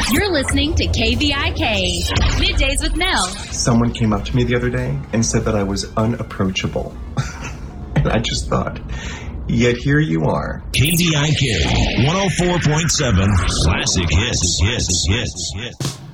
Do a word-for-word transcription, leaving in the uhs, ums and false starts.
You're listening to K V I K, Middays with Mel. Someone came up to me the other day and said that I was unapproachable. And I just thought, yet here you are. K V I K, one oh four point seven, Classic Hits, Hits, Hits, Hits.